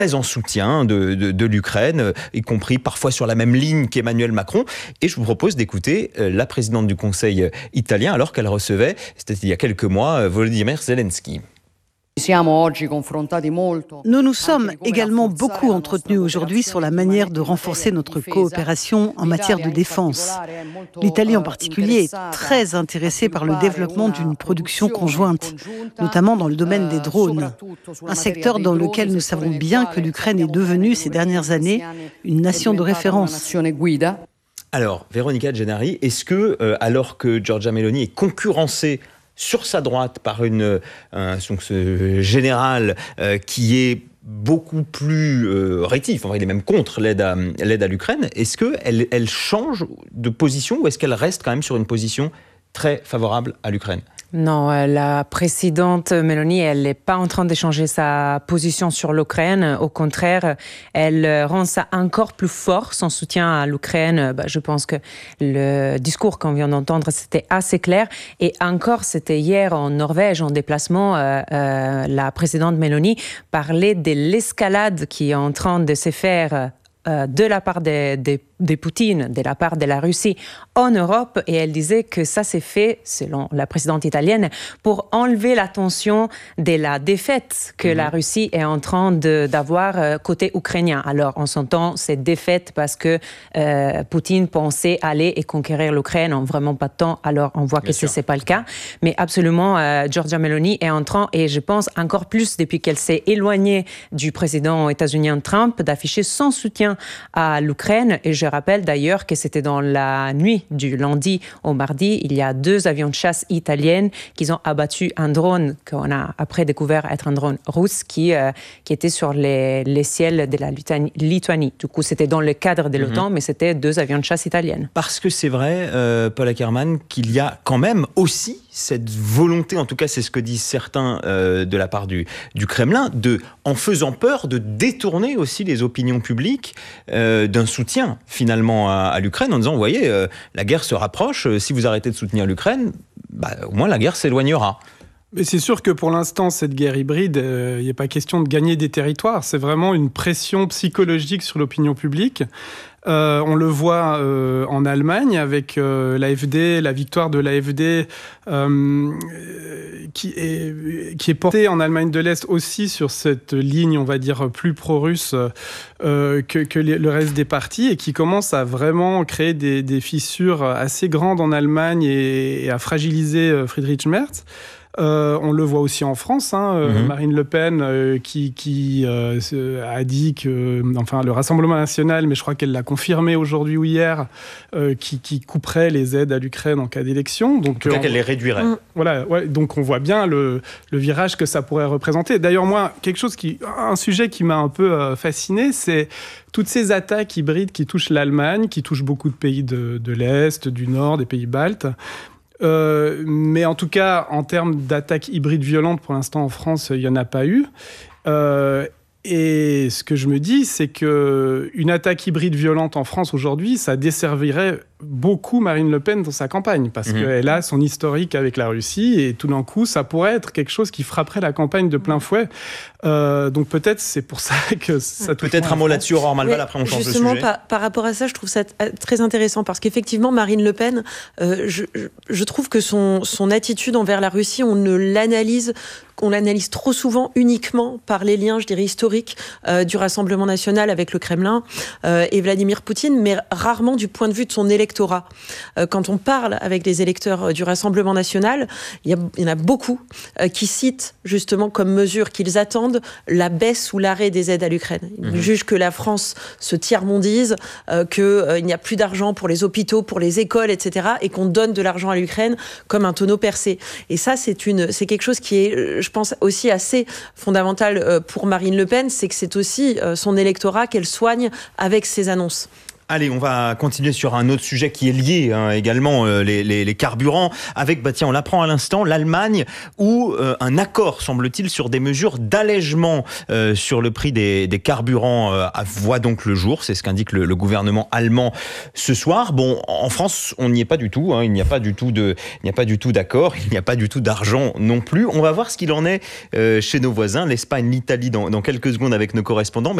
en soutien de l'Ukraine, y compris parfois sur la même ligne qu'Emmanuel Macron. Et je vous propose d'écouter la présidente du Conseil italien alors qu'elle recevait, c'était il y a quelques mois, Volodymyr Zelensky. Nous nous sommes également beaucoup entretenus aujourd'hui sur la manière de renforcer notre coopération en matière de défense. L'Italie en particulier est très intéressée par le développement d'une production conjointe, notamment dans le domaine des drones, un secteur dans lequel nous savons bien que l'Ukraine est devenue ces dernières années une nation de référence. Alors, Véronica Gennari, est-ce que, alors que Giorgia Meloni est concurrencée sur sa droite par ce général qui est beaucoup plus rétif, il est même contre l'aide à l'Ukraine, est-ce qu'elle change de position ou est-ce qu'elle reste quand même sur une position très favorable à l'Ukraine ? Non, la présidente Meloni, elle n'est pas en train de changer sa position sur l'Ukraine. Au contraire, elle rend ça encore plus fort, son soutien à l'Ukraine. Je pense que le discours qu'on vient d'entendre, c'était assez clair. Et encore, c'était hier en Norvège, en déplacement, la présidente Meloni parlait de l'escalade qui est en train de se faire de la part de Poutine, de la part de la Russie en Europe, et elle disait que ça s'est fait, selon la présidente italienne, pour enlever la tension de la défaite que la Russie est en train d'avoir côté ukrainien. Alors, on s'entend cette défaite parce que Poutine pensait aller et conquérir l'Ukraine en vraiment pas de temps, alors on voit que ce n'est pas le cas. Mais absolument, Giorgia Meloni est en train, et je pense encore plus depuis qu'elle s'est éloignée du président états-unien Trump, d'afficher son soutien à l'Ukraine. Et je rappelle d'ailleurs que c'était dans la nuit du lundi au mardi, il y a 2 avions de chasse italiennes qui ont abattu un drone qu'on a après découvert être un drone russe qui était sur les ciels de la Lituanie. Du coup, c'était dans le cadre de l'OTAN, mais c'était 2 avions de chasse italiennes. Parce que c'est vrai, Paul Ackerman, qu'il y a quand même aussi cette volonté, en tout cas c'est ce que disent certains de la part du Kremlin, en faisant peur, de détourner aussi les opinions publiques d'un soutien finalement à l'Ukraine, en disant, vous voyez, la guerre se rapproche, si vous arrêtez de soutenir l'Ukraine, au moins la guerre s'éloignera. Mais c'est sûr que pour l'instant, cette guerre hybride, il n'y a pas question de gagner des territoires, c'est vraiment une pression psychologique sur l'opinion publique. On le voit en Allemagne avec l'AfD, la victoire de l'AfD qui est portée en Allemagne de l'Est aussi sur cette ligne, on va dire, plus pro-russe que le reste des partis, et qui commence à vraiment créer des fissures assez grandes en Allemagne et à fragiliser Friedrich Merz. On le voit aussi en France, Marine Le Pen qui a dit que, le Rassemblement national, mais je crois qu'elle l'a confirmé aujourd'hui ou hier, qui couperait les aides à l'Ukraine en cas d'élection. Donc, en tout cas, qu'elle les réduirait. Voilà, ouais, donc on voit bien le virage que ça pourrait représenter. D'ailleurs, moi, un sujet qui m'a un peu fasciné, c'est toutes ces attaques hybrides qui touchent l'Allemagne, qui touchent beaucoup de pays de l'Est, du Nord, des pays baltes. Mais en tout cas, en termes d'attaques hybrides violentes, pour l'instant en France, il n'y en a pas eu. Et ce que je me dis, c'est qu'une attaque hybride violente en France aujourd'hui, ça desservirait beaucoup Marine Le Pen dans sa campagne, parce qu'elle a son historique avec la Russie, et tout d'un coup, ça pourrait être quelque chose qui frapperait la campagne de plein fouet. Donc peut-être c'est pour ça que ça touche. Peut-être un mot là-dessus, Aurore Malval, après on change de sujet. Justement, par rapport à ça, je trouve ça très intéressant, parce qu'effectivement, Marine Le Pen, je trouve que son attitude envers la Russie, on l'analyse trop souvent uniquement par les liens, je dirais, historiques du Rassemblement national avec le Kremlin et Vladimir Poutine, mais rarement du point de vue de son électorat. Quand on parle avec les électeurs du Rassemblement national, il y en a beaucoup qui citent justement comme mesure qu'ils attendent la baisse ou l'arrêt des aides à l'Ukraine. Ils jugent que la France se tiers-mondise, qu'il n'y a plus d'argent pour les hôpitaux, pour les écoles, etc., et qu'on donne de l'argent à l'Ukraine comme un tonneau percé. Et ça, c'est quelque chose qui est, je pense, aussi assez fondamental pour Marine Le Pen, c'est que c'est aussi son électorat qu'elle soigne avec ses annonces. Allez, on va continuer sur un autre sujet qui est lié également, les carburants, avec, on l'apprend à l'instant, l'Allemagne, où un accord, semble-t-il, sur des mesures d'allègement sur le prix des carburants voit donc le jour. C'est ce qu'indique le gouvernement allemand ce soir. Bon, en France, on n'y est pas du tout. Il n'y a pas du tout d'accord. Il n'y a pas du tout d'argent non plus. On va voir ce qu'il en est chez nos voisins, l'Espagne, l'Italie, dans quelques secondes avec nos correspondants.